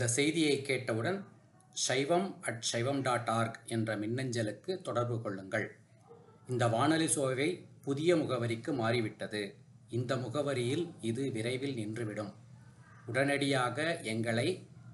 செய்தியை கேட்டவுடன் shaivam@shaivam.org என்ற மின்னஞ்சலுக்கு தொடர்பு கொள்ளுங்கள். இந்த வானொலி சோவை புதிய முகவரிக்கு மாறிவிட்டது. இந்த முகவரியில் இது விரைவில் நின்றுவிடும். உடனடியாக எங்களை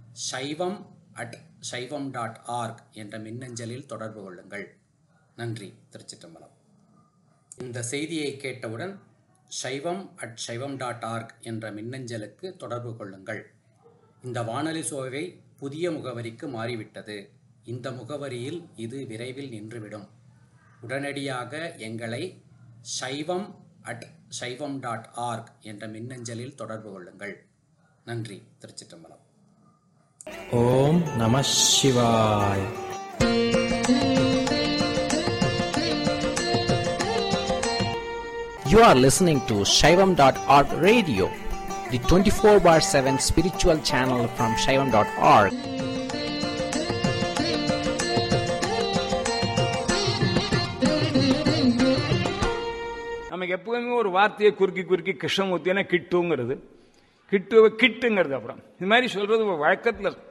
shaivam@shaivam.org என்ற மின்னஞ்சலில் தொடர்பு கொள்ளுங்கள். நன்றி. திருச்சிற்றம்பலம். இந்த செய்தியை கேட்டவுடன் shaivam@shaivam.org என்ற மின்னஞ்சலுக்கு தொடர்பு கொள்ளுங்கள். இந்த வானொலி சோவை புதிய முகவரிக்கு மாறிவிட்டது. இந்த முகவரியில் இது விரைவில் நின்றுவிடும். உடனடியாக எங்களை shaivam@shaivam.org என்ற மின்னஞ்சலில் தொடர்பு கொள்ளுங்கள். நன்றி. திருச்சிற்றம்பலம். ஓம் நம சிவாய். You are listening to Shaivam.org radio, the 24/7 spiritual channel from Shaivam.org. நமக்கு எப்பவுமே ஒரு வார்த்தையை குறுக்கி கிருஷ்ணமூர்த்தியான கிட்டுங்கிறது, கிட்டுங்கிறது அப்புறம் இது மாதிரி சொல்றது வழக்கத்தில் இருக்கு.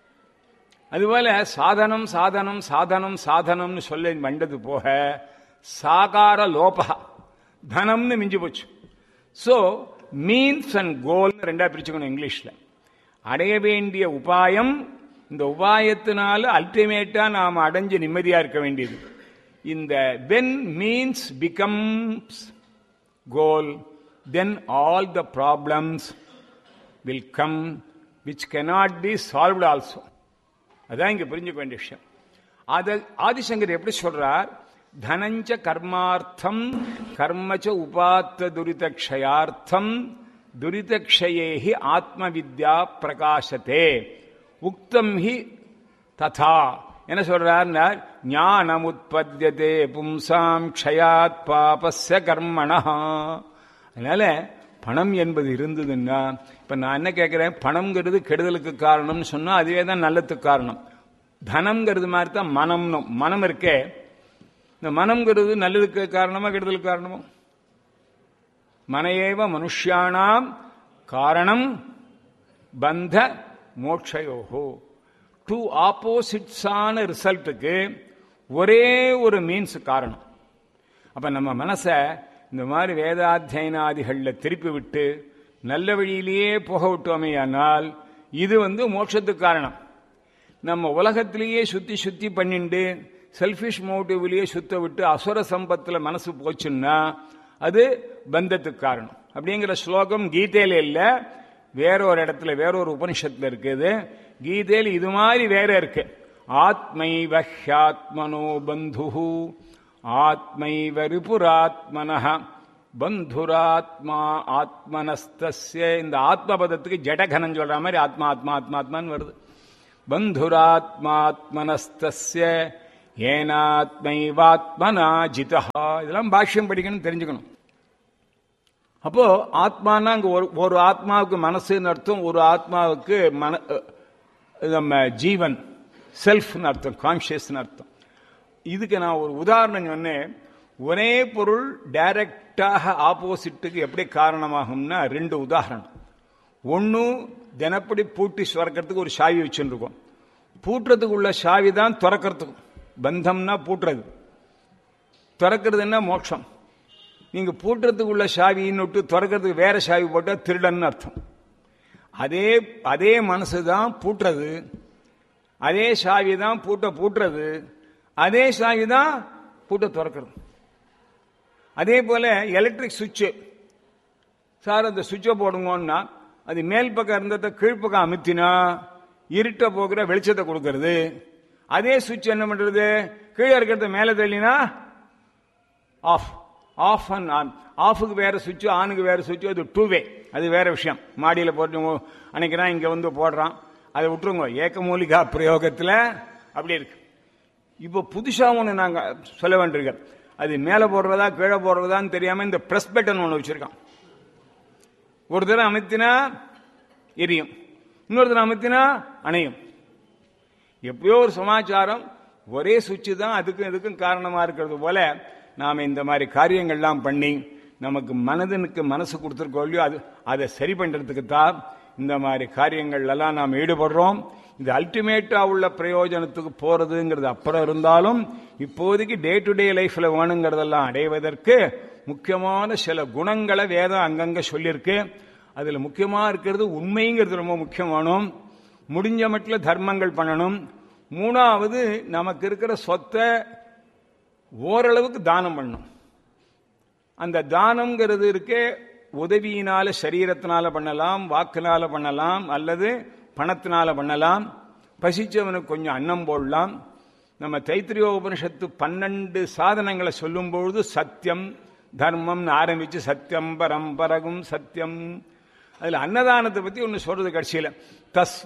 அதுபோல சாதனம் சாதனம் சாதனம் சாதனம்னு சொல்ல வந்தது போக சாகார லோபா தனம்னு மிஞ்சி போச்சு. ஸோ மீன்ஸ் அண்ட் கோல்னு ரெண்டா பிரிச்சுக்கணும் இங்கிலீஷ்ல. அடைய வேண்டிய உபாயம், இந்த உபாயத்தினால அல்டிமேட்டா நாம் அடைஞ்சு நிம்மதியா இருக்க வேண்டியது. இந்த when means becomes goal, then all the problems will come which cannot be solved also. அதான் இங்க புரிஞ்சுக்க வேண்டிய விஷயம். ஆதிசங்கர் எப்படி சொல்றார்? தனஞ்ச கர்மார்த்தம் கர்மச்ச உபாத்த துரிதக்ஷயார்த்தம் துரிதக்ஷயேஹி ஆத்ம வித்யா பிரகாசத்தே உக்தம் ஹி ததா. என்ன சொல்றார்? ஞானம் உற்பத்தியதே பும்சாம் க்ஷயாத் பாபஸ்ய கர்மணா. அதனால பணம் என்பது இருந்ததுன்னா, இப்ப நான் என்ன கேட்கிறேன், பணம்ங்கிறது கெடுதலுக்கு காரணம்னு சொன்னா அதுவே தான் நல்லதுக்கு காரணம். தனம்ங்கிறது மாதிரி தான் மனம் இருக்கே, இந்த மனம்ங்கிறது நல்லதுக்கு காரணமா கெடுதலுக்கு காரணமோ? மனையேவ மனுஷ்யானாம் காரணம் பந்த மோட்சயோஹோ. டூ ஆப்போசிட்ஸான ரிசல்ட்டுக்கு ஒரே ஒரு மீன்ஸ் காரணம். அப்ப நம்ம மனசை இந்த மாதிரி வேதாத்தியனாதிகளில் திருப்பி விட்டு நல்ல வழியிலேயே போக விட்டோமேயானால் இது மோட்சத்துக்கு காரணம். நம்ம உலகத்திலேயே சுத்தி பண்ணிட்டு செல்ஃபிஷ் மோட்டிவ்லேயே சுத்த விட்டு அசுர சம்பத்தில் மனசு போச்சுன்னா அது பந்தத்துக்கு காரணம். அப்படிங்கிற ஸ்லோகம் கீதையில இல்ல, வேறொரு இடத்துல வேறொரு உபனிஷத்துல இருக்குது. கீதையில் இது மாதிரி வேற இருக்கு. ஆத்மைவ ஹ்யாத்மனோ பந்துஹு ஆத்மைவ ரிபுராத்மனஹ பந்துராத்மா ஆத்மனஸ்தஸ்ய. இந்த ஆத்ம பதத்துக்கு ஜடகனம் சொல்ற மாதிரி ஆத்மா ஆத்மா ஆத்மா ஆத்மான்னு வருது. பந்துராத்மாத்மனஸ்தஸ்ய ஏனாத்மைவாத்மனா ஜிதா. இதெல்லாம் பாஷ்யம் படிக்கணும், தெரிஞ்சுக்கணும். அப்போ ஆத்மானா அங்க ஒரு ஆத்மாவுக்கு மனசுன்னு அர்த்தம், ஒரு ஆத்மாவுக்கு நம்ம ஜீவன் செல்ஃப்னு அர்த்தம், கான்சியஸ்னு அர்த்தம். இதுக்கு நான் ஒரு உதாரணம் சொன்னேன். ஒரே பொருள் டைரக்டாக ஆப்போசிட்டுக்கு எப்படி காரணமாகும்னா ரெண்டு உதாரணம். ஒன்னு, தினப்படி பூட்டி சுரக்கிறதுக்கு ஒரு சாவி வச்சுருக்கோம். பூட்டுறதுக்கு உள்ள சாவி தான் திறக்கிறதுக்கும். பந்தம்னா பூட்டுறது, திறக்கிறதுன்னா மோட்சம். நீங்க பூட்டுறதுக்கு உள்ள சாவின்னு விட்டு திறக்கிறதுக்கு வேற சாவி போட்டா திருடன்னு அர்த்தம். அதே மனசுதான் பூட்டுறது, அதே சாவி தான் பூட்டுறது, அதே சாவி தான் பூட்ட திறக்கிறது. அதே போல எலக்ட்ரிக் சுவிட்சு, சார் அந்த சுவிட்சை போடுங்கன்னா அது மேல் பக்கம் இருந்ததை கீழ்ப்பக்கம் அமுத்தினா இருட்ட போகிற வெளிச்சத்தை கொடுக்கறது. அதே சுவிட்ச் என்ன பண்றது? கீழே இருக்கிறத மேல தள்ளினா ஆஃப். Of and on. ஆஃபுக்கு வேற சுவிட்ச், ஆனுக்கு வேற சுவிட்ச். அது டூ வே, அது வேற விஷயம். மாடியில் போட்டு அன்னைக்குறான் இங்க போடுறான், அதை விட்டுருங்க. ஏகமூலிகா பிரயோகத்தில் அப்படி இருக்கு. இப்போ புதுசா ஒன்று நாங்க சொல்ல வேண்டியிருக்கோம். அது மேல போடுறதா கீழே போடுறதான்னு தெரியாம இந்த பிரஸ் பட்டன் ஒன்று வச்சிருக்கான். ஒரு தடவை அமைத்தினா எரியும், இன்னொரு தடவை அமைத்தினா அணையும். எப்பயோ ஒரு சமாச்சாரம், ஒரே சுவிட்சு தான் அதுக்கும் இதுக்கும் காரணமா இருக்கிறது போல நாம இந்த மாதிரி காரியங்கள்லாம் பண்ணி நமக்கு மனதுக்கு மனசு கொடுத்துருக்கோம் இல்லையோ, அதை சரி பண்றதுக்கு தான் இந்த மாதிரி காரியங்கள் எல்லாம் நாம் ஈடுபடுறோம். இது அல்டிமேட்டா உள்ள பிரயோஜனத்துக்கு போறதுங்கிறது அப்புறம் இருந்தாலும் இப்போதைக்கு டே டு டே லைஃப்ல வேணுங்கிறதெல்லாம் அடைவதற்கு முக்கியமான சில குணங்களை வேதம் அங்கங்க சொல்லியிருக்கு. அதுல முக்கியமா இருக்கிறது உண்மைங்கிறது ரொம்ப முக்கியமானும். முடிஞ்ச மட்டில் தர்மங்கள் பண்ணணும். மூணாவது, நமக்கு இருக்கிற சொத்தை ஓரளவுக்கு தானம் பண்ணணும். அந்த தானம்ங்கிறது இருக்கே, உதவியினால சரீரத்தினால பண்ணலாம், வாக்குனால பண்ணலாம், அல்லது பணத்தினால பண்ணலாம். பசிச்சவனுக்கு கொஞ்சம் அன்னம் போடலாம். நம்ம தைத்திரிய உபனிஷத்து 12 சாதனங்களை சொல்லும் பொழுது சத்தியம் தர்மம் ஆரம்பிச்சு சத்தியம் பரம்பரகும் சத்தியம். அதுல அன்னதானத்தை பத்தி ஒன்னு சொல்றது கடைசியில, தஸ்